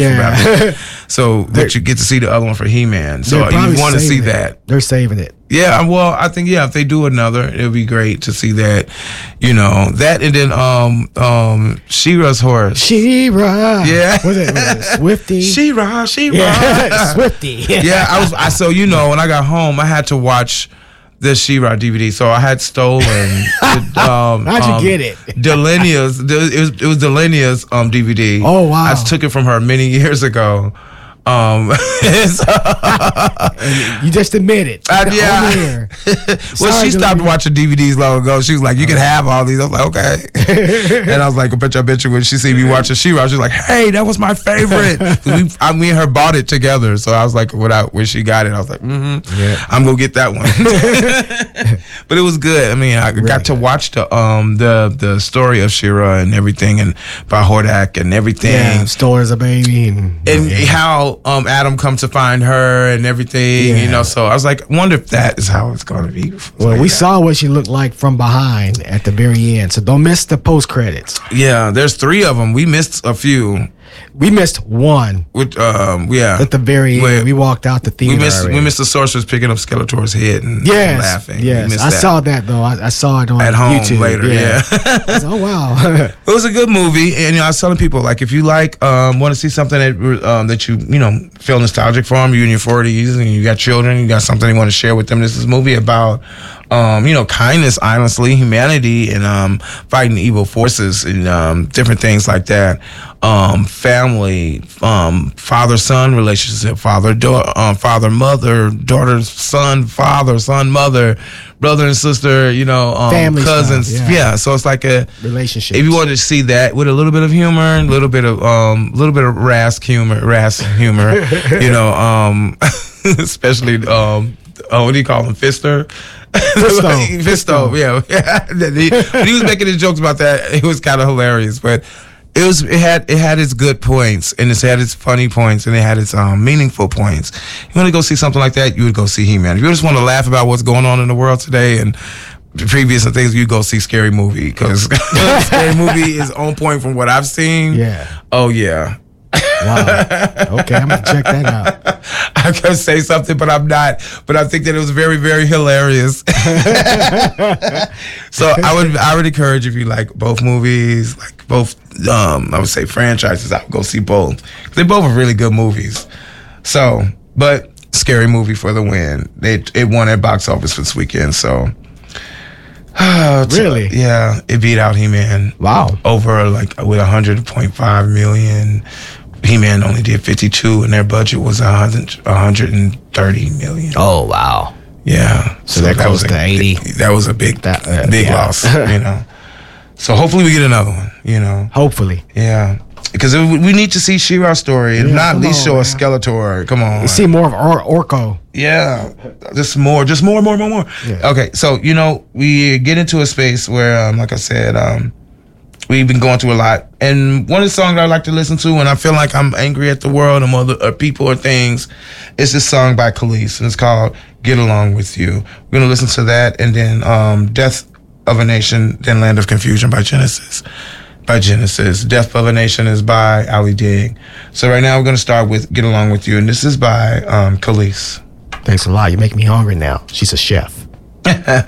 Batman. So, but you get to see the other one for He-Man. So you want to see that. They're saving it. Yeah, well, I think if they do another, it'll be great to see that. You know that, and then She-Ra's horse. She-Ra. Yeah. Was it Swifty? She-Ra. Yeah. Swifty. Yeah, so you know, when I got home, I had to watch the She-Ra DVD. So I had stolen. How'd you get it? Delenia's. It was Delenia's DVD. Oh wow! I took it from her many years ago. You just admit it. Yeah. Well, she stopped watching DVDs long ago. She was like, "You can have all these." I was like, "Okay." And I was like, I bet you when she see me watching She-Ra, she was like, "Hey, that was my favorite." Me and her bought it together. So I was like, when she got it, I was like, Yeah. I'm gonna get that one." But it was good. I mean, I got to watch the story of She-Ra and everything, and by Hordak and everything. Yeah, stole her as a baby, and how Adam comes to find her and everything, you know. So I was like, wonder if that is how it's going to be. Well, we saw what she looked like from behind at the very end, so don't miss the post credits. Yeah, there's 3 of them. We missed a few. We missed one. With At the very end, we walked out the theater. We missed the sorceress picking up Skeletor's head and laughing. Yes, I saw that though. I saw it on at home YouTube later. Yeah. Oh wow. It was a good movie, and I was telling people, like, if you want to see something that you feel nostalgic from, you in your 40s and you got children, you got something you want to share with them. This is a movie about kindness, honestly, humanity, and fighting evil forces and different things like that. Family, father-son relationship, father-mother, daughter-son, father, son-mother, brother and sister, family cousins. Stuff, yeah, so it's like a relationship. If you wanted to see that with a little bit of humor, a little bit of rass humor, especially what do you call him, Fisto, yeah. When he was making his jokes about that, it was kind of hilarious, but it had its good points, and it had its funny points, and it had its meaningful points. You want to go see something like that, you would go see He-Man. If you just want to laugh about what's going on in the world today and previous things, you go see Scary Movie, because Scary Movie is on point from what I've seen. Yeah. Oh yeah. Wow. Okay, I'm gonna check that out. I'm gonna say something, but I'm not. But I think that it was very, very hilarious. So I would encourage, if you like both movies, like both, I would say franchises, I would go see both. They both are really good movies. So, but Scary Movie for the win. It won at box office this weekend. So. Really? Yeah, it beat out He-Man. Wow. Over with 100.5 million. He-Man only did 52, and their budget was 130 million. Oh wow! Yeah, so that goes to 80. That was a big loss, So hopefully we get another one. Hopefully, yeah, because we need to see She-Ra's story, and not at least show a Skeletor. Come on, see more of Orko. Yeah, just more. Yeah. Okay, so we get into a space where, like I said, we've been going through a lot, and one of the songs I like to listen to when I feel like I'm angry at the world or people or things is this song by Khalees, and it's called "Get Along With You." We're gonna listen to that, and then "Death of a Nation," then "Land of Confusion" by Genesis. "Death of a Nation" is by Ali Dig. So right now we're gonna start with "Get Along With You," and this is by Khalees. Thanks a lot. You make me hungry now. She's a chef.